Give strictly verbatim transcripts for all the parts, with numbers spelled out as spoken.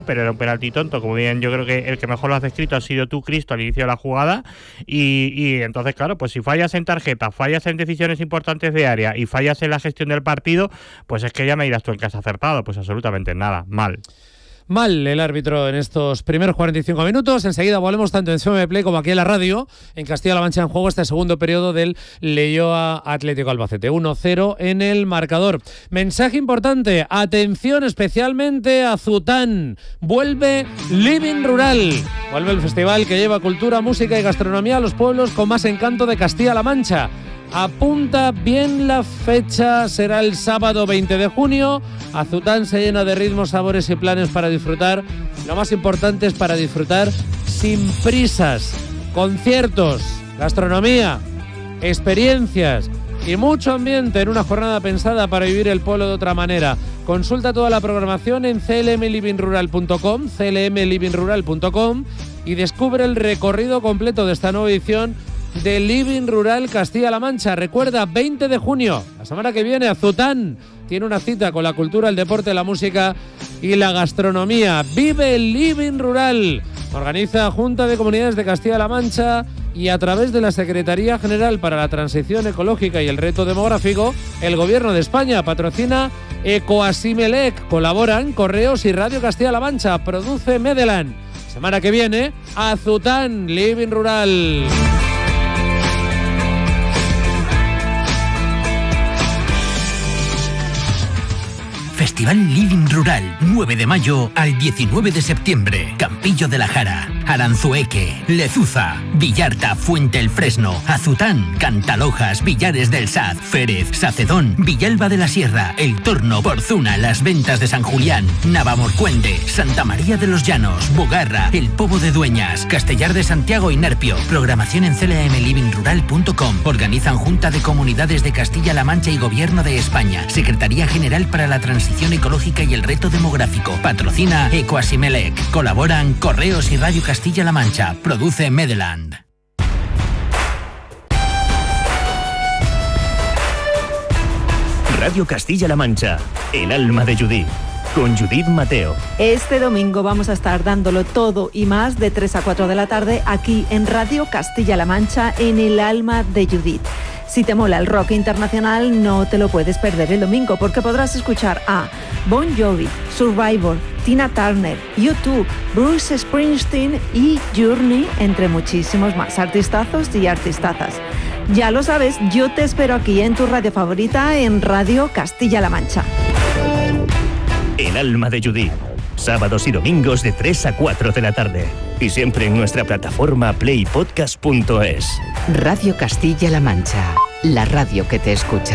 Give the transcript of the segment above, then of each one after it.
pero era un penalti tonto, como bien yo creo que el que mejor lo has descrito ha sido tú, Cristo, al inicio de la jugada, y, y entonces claro, pues si fallas en tarjeta, fallas en decisiones importantes de área y fallas en la gestión del partido, pues es que ya me dirás tú en que has acertado, pues absolutamente nada, mal. Mal el árbitro en estos primeros cuarenta y cinco minutos. Enseguida volvemos tanto en C M Play como aquí en la radio. En Castilla-La Mancha en juego este segundo periodo del Leioa Atlético Albacete. uno cero en el marcador. Mensaje importante. Atención especialmente a Zután. Vuelve Living Rural. Vuelve el festival que lleva cultura, música y gastronomía a los pueblos con más encanto de Castilla-La Mancha. Apunta bien la fecha, será el sábado veinte de junio. Azután se llena de ritmos, sabores y planes para disfrutar. Lo más importante es para disfrutar sin prisas. Conciertos, gastronomía, experiencias y mucho ambiente en una jornada pensada para vivir el pueblo de otra manera. Consulta toda la programación en c l m living rural punto com, c l m living rural punto com y descubre el recorrido completo de esta nueva edición de Living Rural Castilla-La Mancha. Recuerda, veinte de junio, la semana que viene, Azután tiene una cita con la cultura, el deporte, la música y la gastronomía. Vive el Living Rural. Organiza Junta de Comunidades de Castilla-La Mancha y a través de la Secretaría General para la Transición Ecológica y el Reto Demográfico, el Gobierno de España patrocina Ecoasimelec. Colaboran Correos y Radio Castilla-La Mancha. Produce Medeland. Semana que viene, Azután, Living Rural. Festival Living Rural, nueve de mayo al diecinueve de septiembre. Campillo de la Jara, Aranzueque, Lezuza, Villarta, Fuente el Fresno, Azután, Cantalojas, Villares del Saz, Férez, Sacedón, Villalba de la Sierra, El Torno, Porzuna, Las Ventas de San Julián, Navamorcuende, Santa María de los Llanos, Bogarra, El Pobo de Dueñas, Castellar de Santiago y Nerpio. Programación en c l m living rural punto com. Organizan Junta de Comunidades de Castilla-La Mancha y Gobierno de España. Secretaría General para la Transición Ecológica y el Reto Demográfico. Patrocina Ecoasimelec. Colaboran Correos y Radio Castilla-La Mancha. Produce Medeland. Radio Castilla-La Mancha. El alma de Judith. Con Judith Mateo. Este domingo vamos a estar dándolo todo y más de tres a cuatro de la tarde aquí en Radio Castilla-La Mancha en El alma de Judith. Si te mola el rock internacional, no te lo puedes perder el domingo porque podrás escuchar a Bon Jovi, Survivor, Tina Turner, U dos, Bruce Springsteen y Journey, entre muchísimos más artistazos y artistazas. Ya lo sabes, yo te espero aquí en tu radio favorita en Radio Castilla-La Mancha. El alma de Judith. Sábados y domingos de tres a cuatro de la tarde. Y siempre en nuestra plataforma play podcast punto es. Radio Castilla-La Mancha. La radio que te escucha.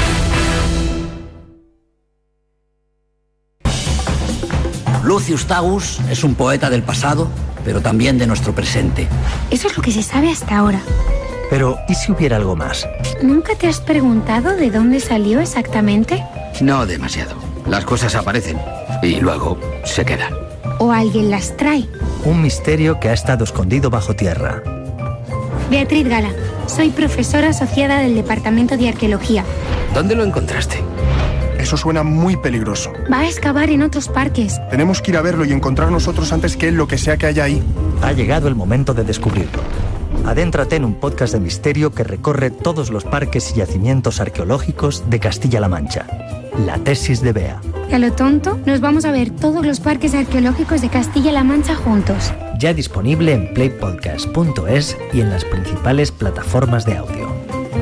Lucius Tagus es un poeta del pasado, pero también de nuestro presente. Eso es lo que se sabe hasta ahora. Pero, ¿y si hubiera algo más? ¿Nunca te has preguntado de dónde salió exactamente? No demasiado. Las cosas aparecen y luego se quedan. ¿O alguien las trae? Un misterio que ha estado escondido bajo tierra. Beatriz Gala, soy profesora asociada del Departamento de Arqueología. ¿Dónde lo encontraste? Eso suena muy peligroso. Va a excavar en otros parques. Tenemos que ir a verlo y encontrar nosotros antes que él lo que sea que haya ahí. Ha llegado el momento de descubrirlo. Adéntrate en un podcast de misterio que recorre todos los parques y yacimientos arqueológicos de Castilla-La Mancha. La tesis de Bea. Y a lo tonto, nos vamos a ver todos los parques arqueológicos de Castilla-La Mancha juntos. Ya disponible en play podcast punto es y en las principales plataformas de audio.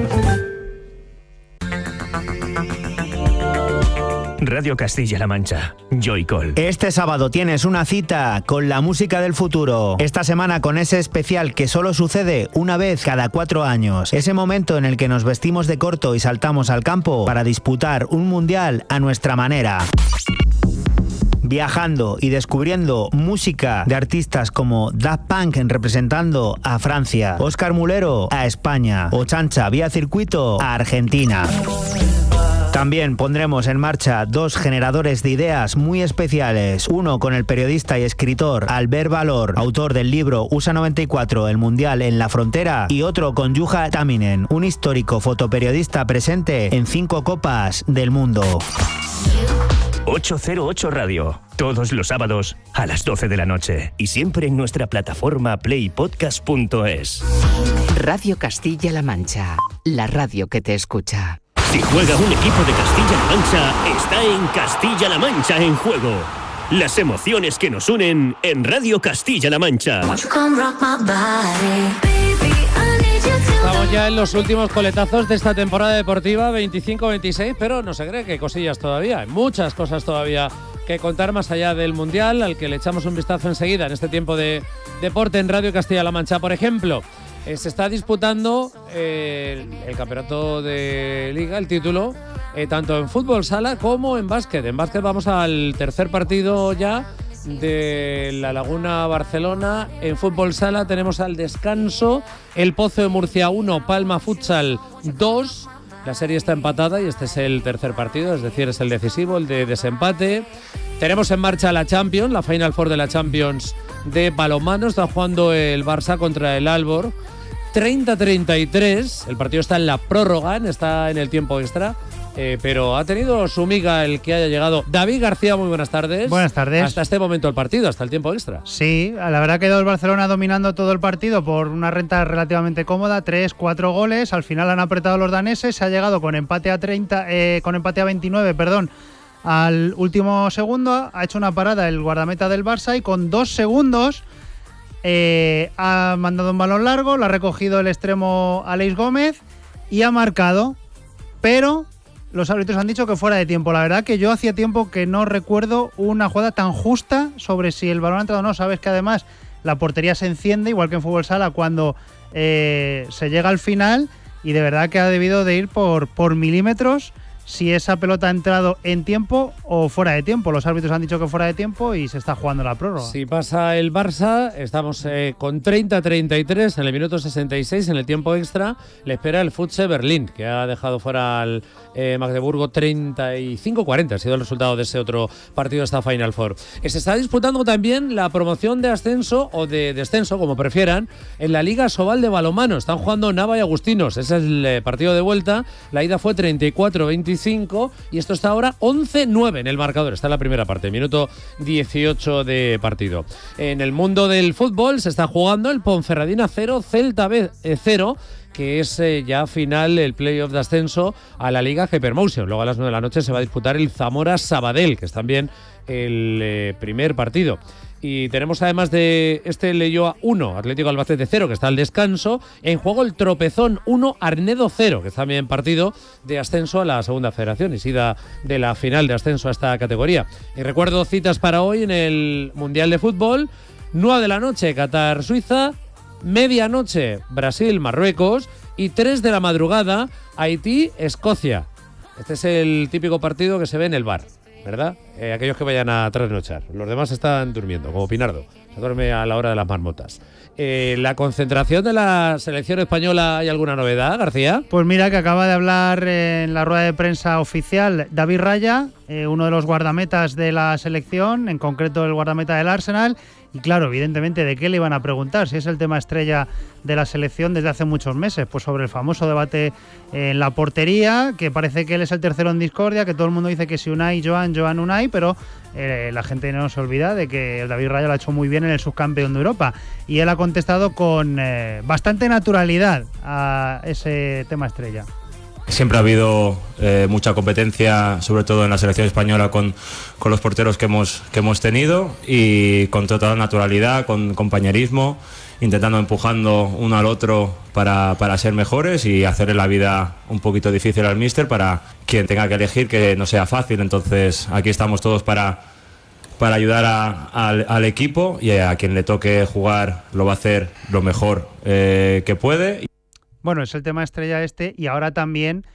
Radio Castilla-La Mancha. Joycall. Este sábado tienes una cita con la música del futuro. Esta semana con ese especial que solo sucede una vez cada cuatro años. Ese momento en el que nos vestimos de corto y saltamos al campo para disputar un mundial a nuestra manera. Viajando y descubriendo música de artistas como Daft Punk representando a Francia, Óscar Mulero a España o Chancha vía circuito a Argentina. También pondremos en marcha dos generadores de ideas muy especiales. Uno con el periodista y escritor Albert Valor, autor del libro U S A noventa y cuatro, el Mundial en la Frontera. Y otro con Juha Taminen, un histórico fotoperiodista presente en cinco copas del mundo. ocho cero ocho Radio, todos los sábados a las doce de la noche y siempre en nuestra plataforma play podcast punto es. Radio Castilla-La Mancha, la radio que te escucha. Si juega un equipo de Castilla-La Mancha, está en Castilla-La Mancha en juego. Las emociones que nos unen en Radio Castilla-La Mancha. Estamos ya en los últimos coletazos de esta temporada deportiva veinticinco veintiséis, pero no se cree que hay cosillas todavía, hay muchas cosas todavía que contar más allá del Mundial, al que le echamos un vistazo enseguida en este tiempo de deporte en Radio Castilla-La Mancha. Por ejemplo, eh, se está disputando eh, el, el campeonato de Liga, el título, eh, tanto en fútbol sala como en básquet. En básquet vamos al tercer partido ya de la Laguna Barcelona. En fútbol sala tenemos al descanso el Pozo de Murcia uno, Palma Futsal dos. La serie está empatada y este es el tercer partido, es decir, es el decisivo, el de desempate. Tenemos en marcha la Champions, la Final Four de la Champions de balonmano. Está jugando el Barça contra el Aalborg. treinta a treinta y tres, el partido está en la prórroga, está en el tiempo extra. Eh, pero ha tenido su miga el que haya llegado. David García, muy buenas tardes. Buenas tardes. Hasta este momento el partido, hasta el tiempo extra. Sí, la verdad que quedó el Barcelona dominando todo el partido por una renta relativamente cómoda, tres, cuatro goles. Al final han apretado los daneses, se ha llegado con empate a treinta, eh, con empate a veintinueve, perdón, al último segundo. Ha hecho una parada el guardameta del Barça y con dos segundos eh, ha mandado un balón largo, lo ha recogido el extremo Aleix Gómez y ha marcado, pero los árbitros han dicho que fuera de tiempo. La verdad que yo hacía tiempo que no recuerdo una jugada tan justa sobre si el balón ha entrado o no. Sabes que además la portería se enciende, igual que en fútbol sala, cuando eh, se llega al final, y de verdad que ha debido de ir por, por milímetros si esa pelota ha entrado en tiempo o fuera de tiempo. Los árbitros han dicho que fuera de tiempo y se está jugando la prórroga. Si pasa el Barça, estamos eh, con treinta a treinta y tres en el minuto sesenta y seis, en el tiempo extra. Le espera el F C Berlín, que ha dejado fuera al eh, Magdeburgo treinta y cinco a cuarenta. Ha sido el resultado de ese otro partido de esta Final Four. Eh, se está disputando también la promoción de ascenso o de descenso, como prefieran, en la Liga Sobal de balonmano. Están jugando Nava y Agustinos. Ese es el eh, partido de vuelta. La ida fue treinta y cuatro a veinticinco y esto está ahora once nueve en el marcador. Está en la primera parte, minuto dieciocho de partido. En el mundo del fútbol se está jugando el Ponferradina cero, Celta B cero, que es eh, ya final el playoff de ascenso a la Liga Hypermotion. Luego a las nueve de la noche se va a disputar el Zamora-Sabadell, que es también el eh, primer partido. Y tenemos además de este Leioa uno, Atlético Albacete cero, que está al descanso. En juego el Tropezón uno, Arnedo cero, que es también partido de ascenso a la segunda federación y sida de la final de ascenso a esta categoría. Y recuerdo citas para hoy en el Mundial de Fútbol. nueve de la noche, Qatar-Suiza. Medianoche, Brasil-Marruecos. Y tres de la madrugada, Haití-Escocia. Este es el típico partido que se ve en el bar, ¿verdad? Eh, aquellos que vayan a trasnochar. Los demás están durmiendo, como Pinardo. Se duerme a la hora de las marmotas. Eh, ¿La concentración de la selección española, hay alguna novedad, García? Pues mira, que acaba de hablar en la rueda de prensa oficial David Raya, eh, uno de los guardametas de la selección, en concreto el guardameta del Arsenal. Y claro, evidentemente, ¿de qué le iban a preguntar? Si es el tema estrella de la selección desde hace muchos meses, pues sobre el famoso debate en la portería, que parece que él es el tercero en discordia, que todo el mundo dice que si Unai, Joan, Joan, Unai, pero eh, la gente no se olvida de que David Raya lo ha hecho muy bien en el subcampeón de Europa. Y él ha contestado con eh, bastante naturalidad a ese tema estrella. Siempre ha habido eh, mucha competencia, sobre todo en la selección española, con, con los porteros que hemos, que hemos tenido, y con total naturalidad, con compañerismo, intentando empujando uno al otro para, para ser mejores y hacerle la vida un poquito difícil al míster para quien tenga que elegir, que no sea fácil. Entonces aquí estamos todos para, para ayudar a, al, al equipo, y a quien le toque jugar lo va a hacer lo mejor eh, que puede. Bueno, es el tema estrella este, y ahora también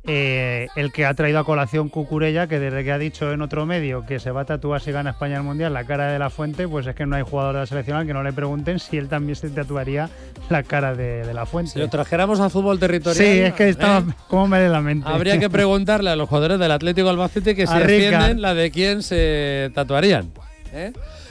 eh, el que ha traído a colación Cucurella, que desde que ha dicho en otro medio que se va a tatuar si gana España el Mundial la cara de La Fuente, pues es que no hay jugador de la selección al que no le pregunten si él también se tatuaría la cara de, de La Fuente. Si lo trajéramos al fútbol territorial... Sí, es que estaba... ¿eh? ¿Cómo me lee la mente? Habría que preguntarle a los jugadores del Atlético Albacete que si defienden la de quién se tatuarían, ¿eh?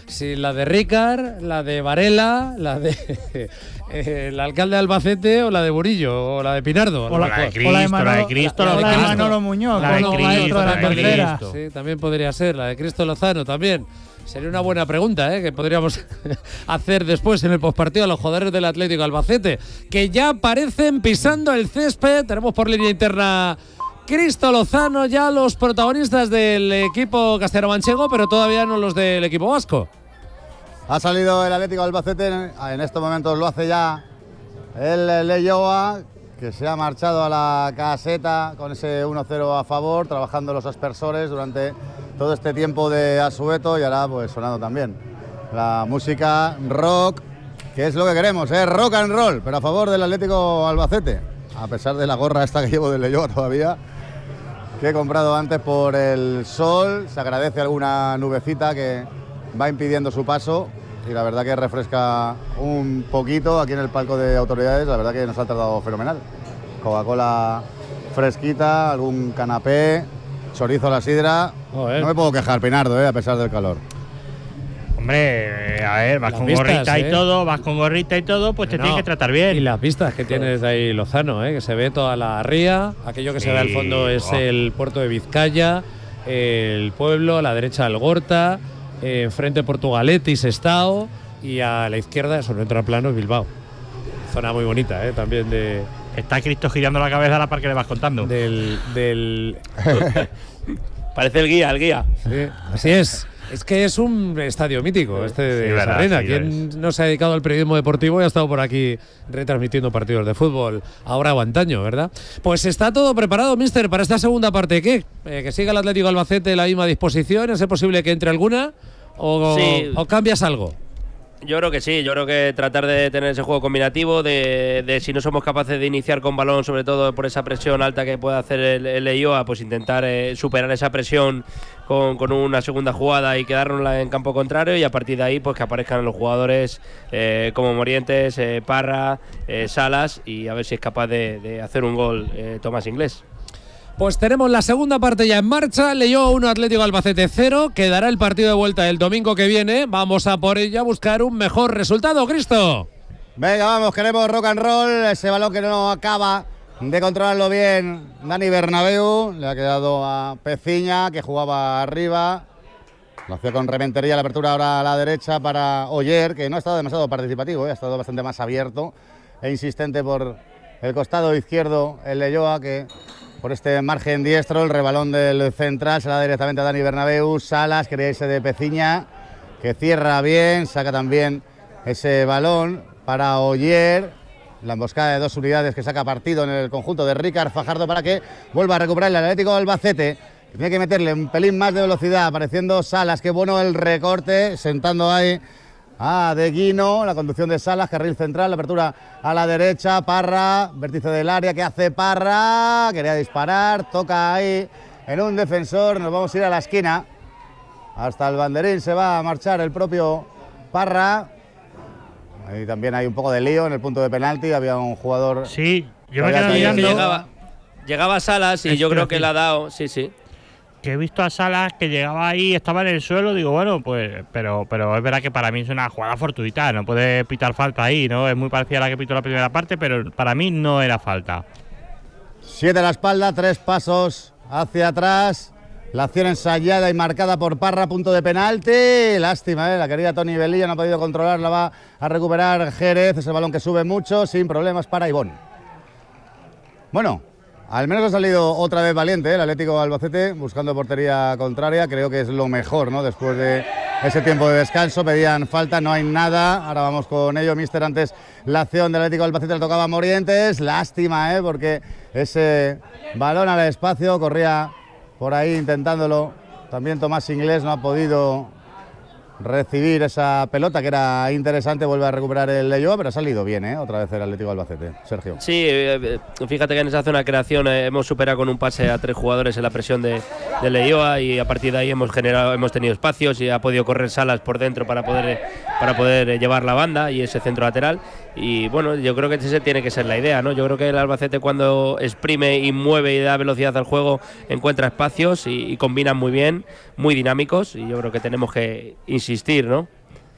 Si la de Ricard, la de Varela, la de eh, el alcalde de Albacete o la de Burillo o la de Pinardo. O la, la de Cristo, la de, Manolo, la de Cristo, la de, la de Manolo Muñoz, la de Cristo, de la tercera. Sí, también podría ser, la de Cristo Lozano también. Sería una buena pregunta, ¿eh? Que podríamos hacer después en el postpartido a los jugadores del Atlético Albacete, que ya aparecen pisando el césped. Tenemos por línea interna Cristo Lozano, ya los protagonistas del equipo castellano-manchego, pero todavía no los del equipo vasco. Ha salido el Atlético Albacete, en estos momentos lo hace ya el Leioa, que se ha marchado a la caseta con ese uno cero a favor, trabajando los aspersores durante todo este tiempo de asueto, y ahora pues sonando también la música rock, que es lo que queremos, ¿eh? Rock and roll, pero a favor del Atlético Albacete, a pesar de la gorra esta que llevo del Leioa todavía, que he comprado antes por el sol. Se agradece alguna nubecita que va impidiendo su paso, y la verdad que refresca un poquito aquí en el palco de autoridades. La verdad que nos ha tratado fenomenal. Coca-Cola fresquita, algún canapé, chorizo a la sidra. Joder. No me puedo quejar, Pinardo, ¿eh? A pesar del calor. Hombre, a ver, vas las con vistas, gorrita ¿eh? y todo, vas con gorrita y todo, pues te no, tienes que tratar bien. Y las vistas que tienes de ahí Lozano, ¿eh? Que se ve toda la ría, aquello que sí. se ve al fondo es oh. el puerto de Vizcaya, el pueblo, a la derecha Algorta, eh, enfrente Portugalete y Sestao, y a la izquierda, sobre otro plano, Bilbao. Zona muy bonita, ¿eh? También de... Está Cristo girando la cabeza a la par que le vas contando. Del... del... Parece el guía, el guía. Sí, así es. Es que es un estadio mítico este de sí, esa arena. Sí, ¿Quién no se ha dedicado al periodismo deportivo y ha estado por aquí retransmitiendo partidos de fútbol ahora o antaño, verdad? Pues está todo preparado, mister, para esta segunda parte. ¿Qué? Eh, ¿Que siga el Atlético Albacete en la misma disposición? ¿Es posible que entre alguna? ¿O, sí. o cambias algo? Yo creo que sí, yo creo que tratar de tener ese juego combinativo, de, de si no somos capaces de iniciar con balón, sobre todo por esa presión alta que puede hacer el, el Leioa, pues intentar eh, superar esa presión con, con una segunda jugada y quedárnosla en campo contrario, y a partir de ahí pues que aparezcan los jugadores eh, como Morientes, eh, Parra, eh, Salas, y a ver si es capaz de, de hacer un gol eh, Tomás Inglés. Pues tenemos la segunda parte ya en marcha. Leioa uno, Atlético Albacete cero. Quedará el partido de vuelta el domingo que viene. Vamos a por ello a buscar un mejor resultado, Cristo. Venga, vamos, queremos rock and roll. Ese balón que no acaba de controlarlo bien Dani Bernabéu. Le ha quedado a Peciña, que jugaba arriba. Lo hacía con rementería, la apertura ahora a la derecha para Oyer, que no ha estado demasiado participativo, ¿eh? Ha estado bastante más abierto e insistente por el costado izquierdo el Leioa, que... por este margen diestro, el rebalón del central se la da directamente a Dani Bernabéu. Salas, quería irse de Peciña, que cierra bien, saca también ese balón para Oyer. La emboscada de dos unidades que saca partido en el conjunto de Ricard Fajardo para que vuelva a recuperar el Atlético de Albacete. Tiene que meterle un pelín más de velocidad, apareciendo Salas. Qué bueno el recorte, sentando ahí a De Guino, la conducción de Salas, carril central, la apertura a la derecha, Parra, vértice del área, ¿qué hace Parra? Quería disparar, toca ahí en un defensor, nos vamos a ir a la esquina, hasta el banderín se va a marchar el propio Parra. Ahí también hay un poco de lío en el punto de penalti, había un jugador... Sí, yo me quedé mirando... Llegaba, llegaba Salas y es yo creo que le ha dado, sí, sí. Que he visto a Salas que llegaba ahí, estaba en el suelo, digo, bueno, pues, pero pero es verdad que para mí es una jugada fortuita, no puede pitar falta ahí, ¿no? Es muy parecida a la que pitó la primera parte, pero para mí no era falta. Siete a la espalda, tres pasos hacia atrás, la acción ensayada y marcada por Parra, punto de penalti. Lástima, ¿eh? La querida Toni Velilla no ha podido controlar, la va a recuperar Jerez, ese balón que sube mucho, sin problemas para Ibón. Bueno, al menos ha salido otra vez valiente, ¿eh? El Atlético Albacete, buscando portería contraria. Creo que es lo mejor, ¿no? Después de ese tiempo de descanso, pedían falta, no hay nada. Ahora vamos con ello, mister. Antes la acción del Atlético Albacete le tocaba a Morientes. Lástima, ¿eh? Porque ese balón al espacio corría por ahí intentándolo. También Tomás Inglés no ha podido recibir esa pelota, que era interesante. Vuelve a recuperar el Leioa, pero ha salido bien, ¿eh? Otra vez el Atlético Albacete. Sergio. Sí, eh, fíjate que en esa zona de creación eh, hemos superado con un pase a tres jugadores en la presión de, de Leioa, y a partir de ahí hemos generado, hemos tenido espacios y ha podido correr Salas por dentro para poder, para poder eh, llevar la banda y ese centro lateral. Y bueno, yo creo que esa tiene que ser la idea, ¿no? Yo creo que el Albacete, cuando exprime y mueve y da velocidad al juego, encuentra espacios y, y combinan muy bien, muy dinámicos, y yo creo que tenemos que insistir insistir, ¿no?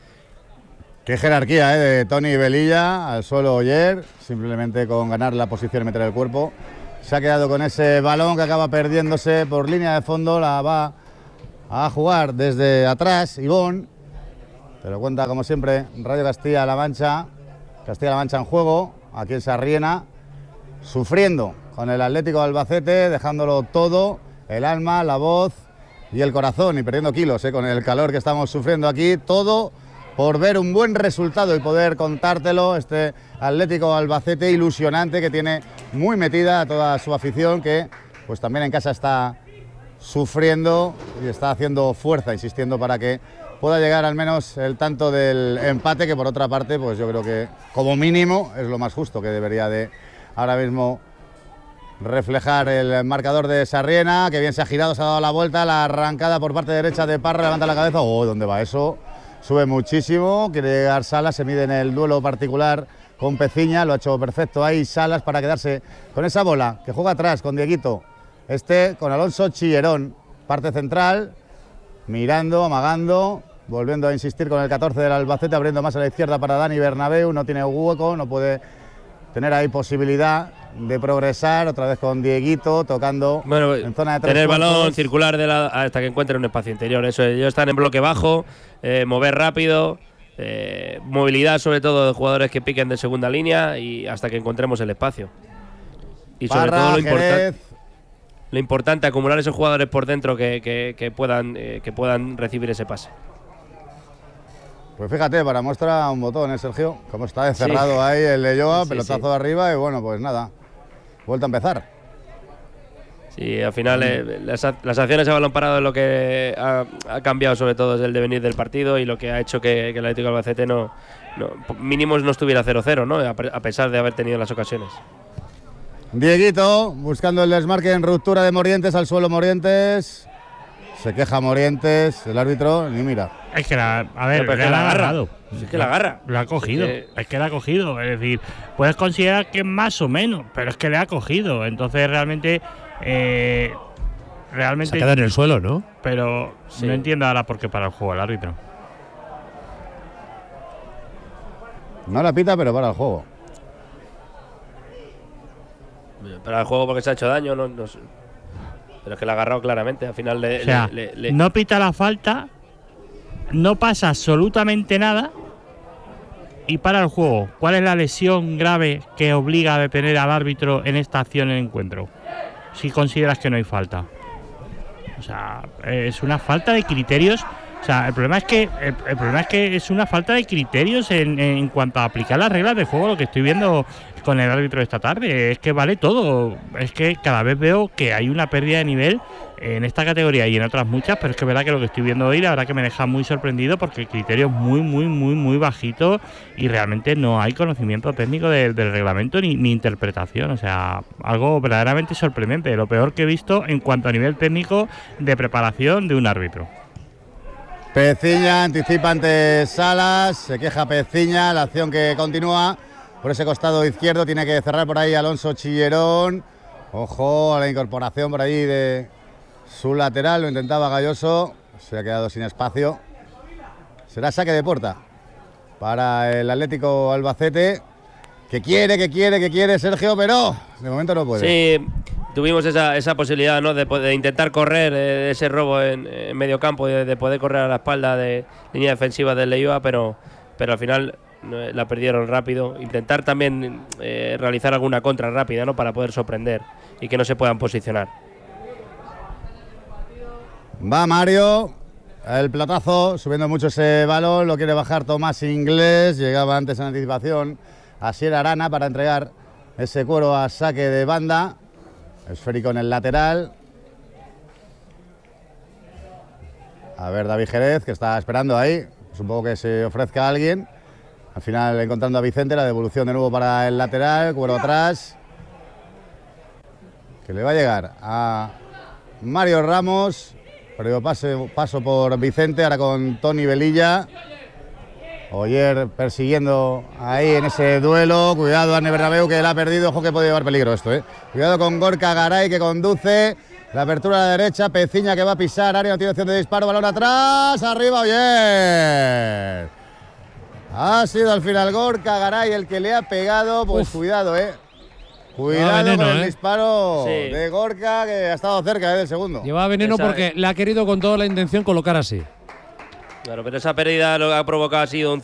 Qué jerarquía, ¿eh? De Toni Velilla al suelo Oyer, simplemente con ganar la posición y meter el cuerpo. Se ha quedado con ese balón que acaba perdiéndose por línea de fondo, la va a jugar desde atrás Ivón. Te lo cuenta como siempre Radio Castilla-La Mancha, Castilla-La Mancha en juego, aquí en Sarriena, sufriendo con el Atlético de Albacete, dejándolo todo, el alma, la voz y el corazón, y perdiendo kilos, ¿eh? Con el calor que estamos sufriendo aquí, todo por ver un buen resultado y poder contártelo, este Atlético Albacete ilusionante que tiene muy metida a toda su afición, que pues también en casa está sufriendo y está haciendo fuerza, insistiendo para que pueda llegar al menos el tanto del empate, que por otra parte pues yo creo que como mínimo es lo más justo que debería de ahora mismo reflejar el marcador de Sarriena, que bien se ha girado, se ha dado la vuelta, la arrancada por parte derecha de Parra, levanta la cabeza, oh, ¿dónde va eso? Sube muchísimo, quiere llegar Salas, se mide en el duelo particular con Peciña, lo ha hecho perfecto ahí Salas para quedarse con esa bola, que juega atrás con Dieguito, este con Alonso Chillerón, parte central, mirando, amagando, volviendo a insistir con el catorce del Albacete, abriendo más a la izquierda para Dani Bernabéu, no tiene hueco, no puede tener ahí posibilidad de progresar, otra vez con Dieguito tocando bueno, en zona de tres tener cuartos. balón, circular de la, hasta que encuentre un espacio interior, eso, ellos están en bloque bajo, eh, mover rápido, eh, movilidad sobre todo de jugadores que piquen de segunda línea y hasta que encontremos el espacio. Y sobre Parra, todo lo, Jerez. importan, lo importante, acumular esos jugadores por dentro que, que, que, puedan, eh, que puedan recibir ese pase. Pues fíjate, para muestra un botón, ¿eh, Sergio? Como está encerrado sí. ahí el Leyoa, sí, pelotazo sí. de arriba y bueno, pues nada, vuelta a empezar. Sí, al final eh, las, las acciones a balón parado es lo que ha, ha cambiado sobre todo desde el devenir del partido y lo que ha hecho que, que el Atlético de Albacete no, no mínimos no estuviera cero cero, ¿no? A, a pesar de haber tenido las ocasiones. Dieguito buscando el desmarque en ruptura de Morientes, al suelo Morientes. Se queja Morientes, el árbitro, ni mira. Es que la, a ver, no, le la ha agarrado. Es que la agarra. Lo ha cogido. Es que, es que la ha cogido. Es decir, puedes considerar que es más o menos, pero es que le ha cogido. Entonces realmente, eh, realmente. Se queda en el suelo, ¿no? Pero sí. no entiendo ahora por qué para el juego el árbitro. No la pita, pero para el juego. Para el juego porque se ha hecho daño, no, no sé. Pero es que la ha agarrado claramente, al final le, o sea, le, le, le... no pita la falta, no pasa absolutamente nada y para el juego. ¿Cuál es la lesión grave que obliga a detener al árbitro en esta acción en el encuentro? Si consideras que no hay falta. O sea, es una falta de criterios. O sea, el problema es que el, el problema es que es una falta de criterios en, en cuanto a aplicar las reglas de juego, lo que estoy viendo con el árbitro de esta tarde. Es que vale todo. Es que cada vez veo que hay una pérdida de nivel en esta categoría y en otras muchas, pero es que es verdad que lo que estoy viendo hoy, la verdad que me deja muy sorprendido porque el criterio es muy, muy, muy, muy bajito y realmente no hay conocimiento técnico de, del reglamento ni, ni interpretación. O sea, algo verdaderamente sorprendente. Lo peor que he visto en cuanto a nivel técnico de preparación de un árbitro. Peciña anticipa ante Salas, se queja Peciña, la acción que continúa por ese costado izquierdo, tiene que cerrar por ahí Alonso Chillerón. Ojo a la incorporación por ahí de su lateral, lo intentaba Galloso, se ha quedado sin espacio. Será saque de puerta para el Atlético Albacete, que quiere, que quiere, que quiere Sergio, pero de momento no puede. Sí. Tuvimos esa, esa posibilidad, ¿no? de, de intentar correr eh, ese robo en, en medio campo, de, de poder correr a la espalda de línea defensiva del Leyoa, pero, pero al final eh, la perdieron rápido. Intentar también eh, realizar alguna contra rápida, ¿no? Para poder sorprender y que no se puedan posicionar. Va Mario, el platazo, subiendo mucho ese balón, lo quiere bajar Tomás Inglés, llegaba antes en anticipación Asier Arana para entregar ese cuero a saque de banda. Esférico en el lateral. A ver David Jerez, que está esperando ahí. Supongo que se ofrezca a alguien. Al final encontrando a Vicente, la devolución de nuevo para el lateral, cuero atrás. Que le va a llegar a Mario Ramos. Pero paso, paso por Vicente, ahora con Toni Velilla. Oyer persiguiendo ahí en ese duelo. Cuidado Dani Bernabéu, que la ha perdido. Ojo que puede llevar peligro esto, ¿eh? Cuidado con Gorka Garay, que conduce. La apertura a la derecha, Peciña que va a pisar, área no tiene opción de disparo, balón atrás, arriba, Oyer. Ha sido al final Gorka Garay el que le ha pegado, pues Uf. cuidado, eh. Cuidado veneno, con el eh. disparo sí. de Gorka, que ha estado cerca eh, del segundo. Lleva veneno esa, porque le ha querido con toda la intención colocar así. Claro, pero esa pérdida lo que ha provocado ha sido un